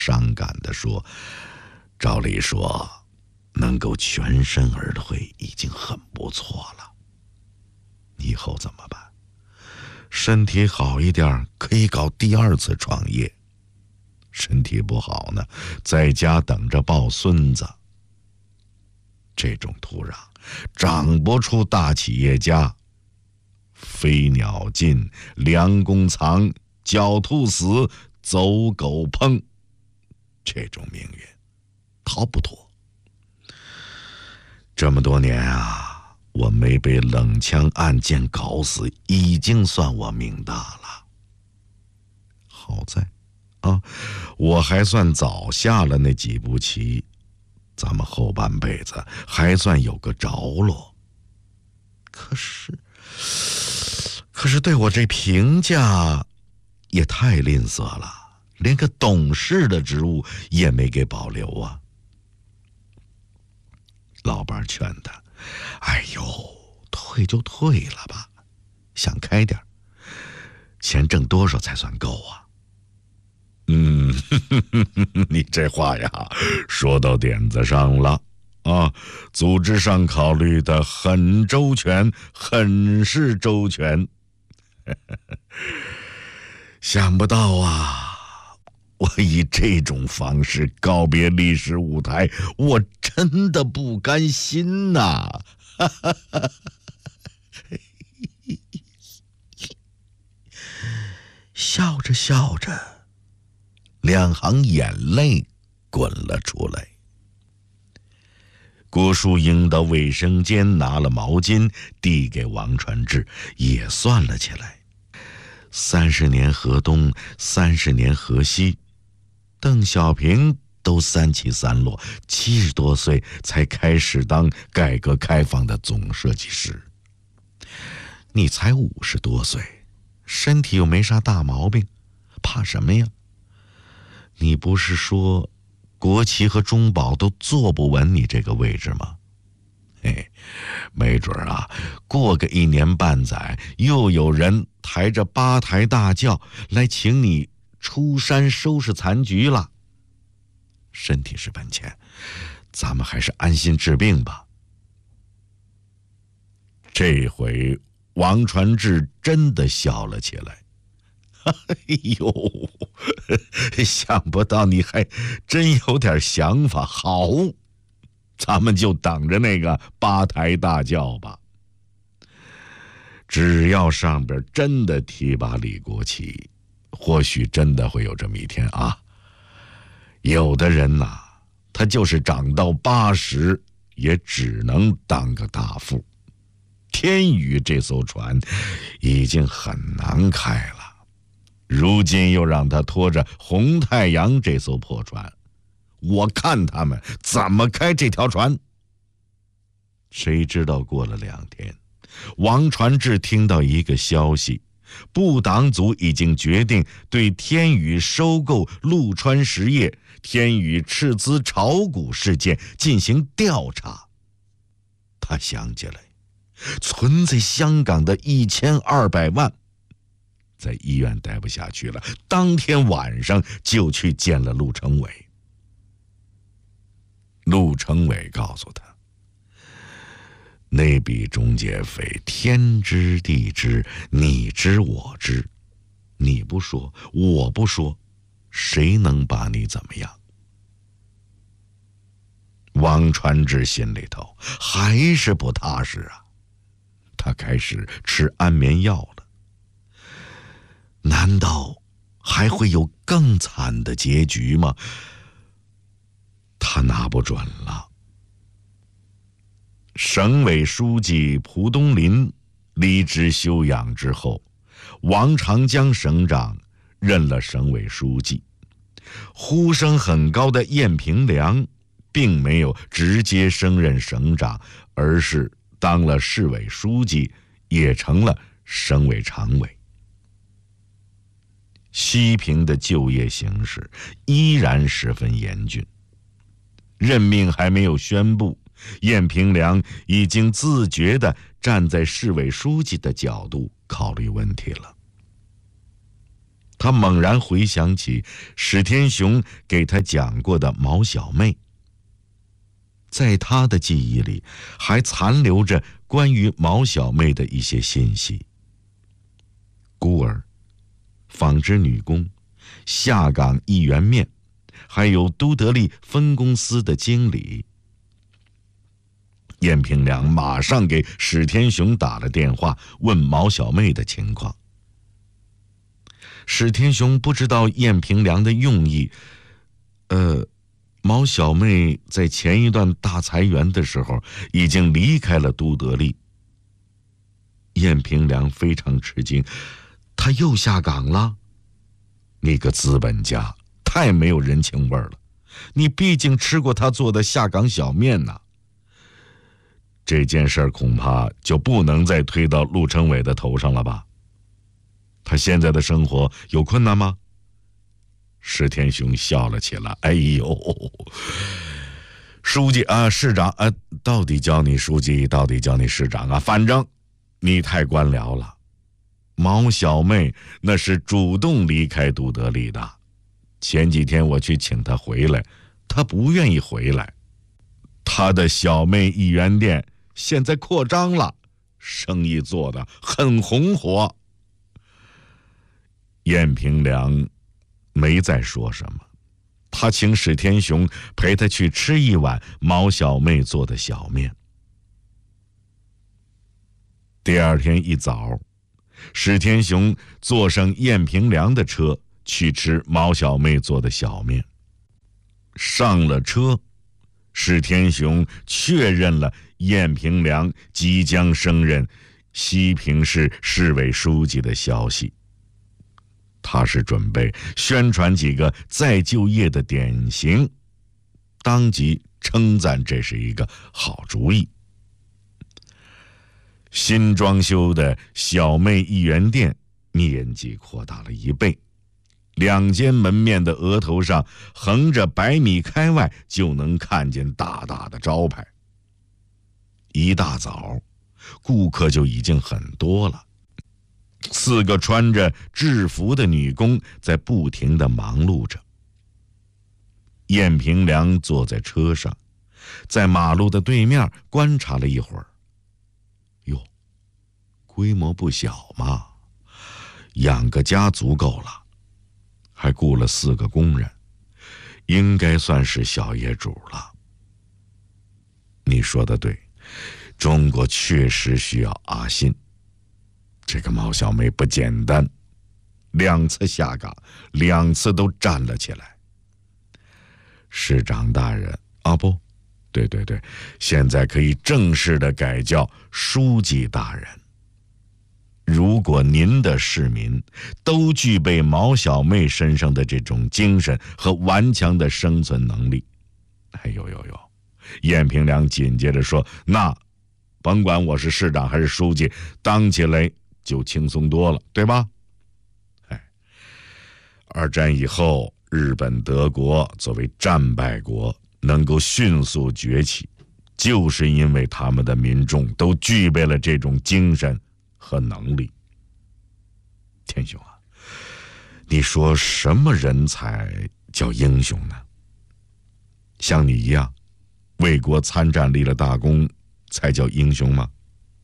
伤感地说：“照理说，能够全身而退已经很不错了。以后怎么办？身体好一点，可以搞第2次创业；身体不好呢，在家等着抱孙子。这种土壤长不出大企业家。飞鸟尽，良弓藏，狡兔死，走狗烹。这种命运逃不脱。这么多年啊，我没被冷枪暗箭搞死，已经算我命大了。好在我还算早下了那几步棋，咱们后半辈子还算有个着落。可是对我这评价也太吝啬了，连个董事的职务也没给保留啊。老伴劝他：“哎呦，退就退了吧，想开点，钱挣多少才算够啊？”你这话呀，说到点子上了啊！组织上考虑的很周全，很是周全。想不到啊，我以这种方式告别历史舞台，我真的不甘心呐！笑着笑着，2行眼泪滚了出来。郭树英到卫生间拿了毛巾，递给王传志，也算了起来。30年河东，30年河西，邓小平都3起3落，70多岁才开始当改革开放的总设计师。你才50多岁，身体又没啥大毛病，怕什么呀？你不是说国企和中保都坐不稳你这个位置吗？没准啊，过个1年半载，又有人抬着8抬大轿来请你出山收拾残局了。身体是本钱，咱们还是安心治病吧。这回王传志真的笑了起来。哎呦，想不到你还真有点想法。好，咱们就等着那个8抬大轿吧。只要上边真的提拔李国旗，或许真的会有这么一天啊。有的人呐，他就是长到80，也只能当个大副。天宇这艘船已经很难开了，如今又让他拖着红太阳这艘破船，我看他们怎么开这条船。谁知道过了2天，王传志听到一个消息，部党组已经决定对天宇收购陆川实业、天宇斥资炒股事件进行调查。他想起来，存在香港的1200万，在医院待不下去了，当天晚上就去见了陆成伟。陆成伟告诉他，那笔中介费天知地知，你知我知，你不说我不说，谁能把你怎么样？王传志心里头还是不踏实啊，他开始吃安眠药了。难道还会有更惨的结局吗？他拿不准了。省委书记蒲东林离职休养之后，王长江省长任了省委书记。呼声很高的晏平良并没有直接升任省长，而是当了市委书记，也成了省委常委。西平的就业形势依然十分严峻，任命还没有宣布，晏平良已经自觉地站在市委书记的角度考虑问题了。 他猛然回想起史天雄给他讲过的毛小妹，在他的记忆里还残留着关于毛小妹的一些信息：孤儿、纺织女工、下岗一元面，还有都德利分公司的经理。燕平良马上给史天雄打了电话，问毛小妹的情况。史天雄不知道燕平良的用意，毛小妹在前一段大裁员的时候已经离开了都德利。燕平良非常吃惊，她又下岗了？你个资本家，太没有人情味了！你毕竟吃过他做的下岗小面呐。这件事恐怕就不能再推到陆成伟的头上了吧？他现在的生活有困难吗？史天雄笑了起来，哎呦，书记啊，市长啊，到底叫你书记，到底叫你市长啊，反正你太官僚了。毛小妹那是主动离开都德利的，前几天我去请她回来，她不愿意回来。她的小妹一元店现在扩张了，生意做得很红火。燕平良没再说什么，他请史天雄陪他去吃一碗毛小妹做的小面。第二天一早，史天雄坐上燕平良的车去吃毛小妹做的小面。上了车，史天雄确认了燕平良即将升任西平市市委书记的消息。他是准备宣传几个再就业的典型，当即称赞这是一个好主意。新装修的小妹一元店面积扩大了1倍，2间门面的额头上横着100米开外就能看见大大的招牌。一大早，顾客就已经很多了。4个穿着制服的女工在不停地忙碌着。燕平良坐在车上，在马路的对面观察了一会儿。哟，规模不小嘛，养个家足够了，还雇了4个工人，应该算是小业主了。你说的对，中国确实需要阿信。这个毛小妹不简单，2次下岗，2次都站了起来。市长大人啊，不对，现在可以正式的改叫书记大人。如果您的市民都具备毛小妹身上的这种精神和顽强的生存能力，哎呦，燕平良紧接着说，那甭管我是市长还是书记，当起来就轻松多了，对吧？二战以后，日本、德国作为战败国能够迅速崛起，就是因为他们的民众都具备了这种精神和能力。天雄啊，你说什么人才叫英雄呢？像你一样为国参战立了大功才叫英雄吗？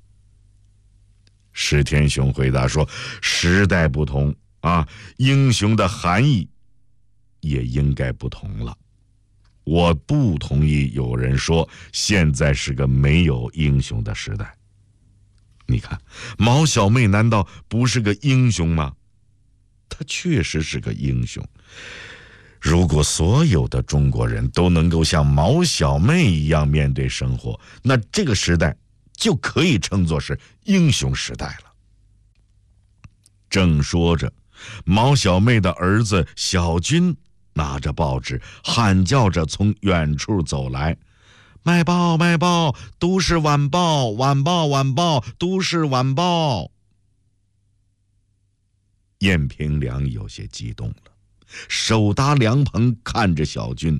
史天雄回答说，时代不同啊，英雄的含义也应该不同了。我不同意有人说现在是个没有英雄的时代。你看，毛小妹难道不是个英雄吗？她确实是个英雄。如果所有的中国人都能够像毛小妹一样面对生活，那这个时代就可以称作是英雄时代了。正说着，毛小妹的儿子小军拿着报纸喊叫着从远处走来，卖报卖报，都市晚报，晚报晚报，都市晚报。燕平良有些激动了，手搭凉棚看着小军。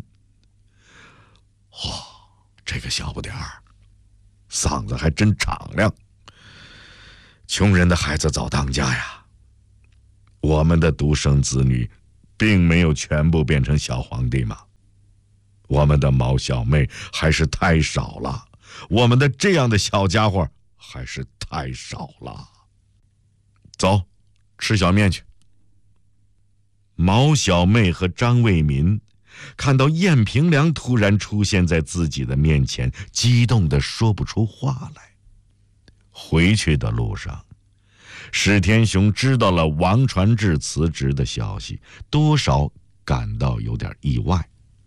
这个小不点儿嗓子还真敞亮，穷人的孩子早当家呀。 我们的独生子女并没有全部变成小皇帝嘛，我们的毛小妹还是太少了，我们的这样的小家伙还是太少了。走，吃小面去。毛小妹和张卫民看到晏平良突然出现在自己的面前，激动得说不出话来。回去的路上，史天雄知道了王传志辞职的消息，多少感到有点意外。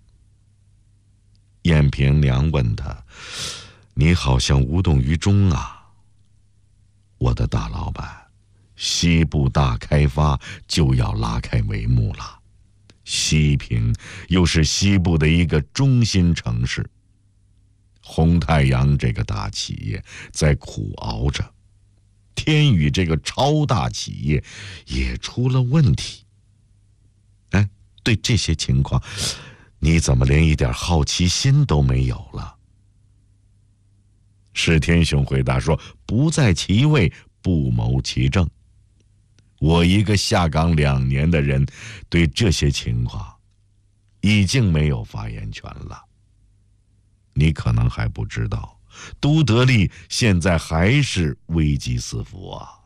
晏平良问他：“你好像无动于衷啊。”我的大老板，西部大开发就要拉开帷幕了，西平又是西部的一个中心城市，红太阳这个大企业在苦熬着，天宇这个超大企业也出了问题。哎，对这些情况，你怎么连一点好奇心都没有了？史天雄回答说：“不在其位，不谋其政。我一个下岗2年的人，对这些情况已经没有发言权了。你可能还不知道，都德利现在还是危机四伏啊。”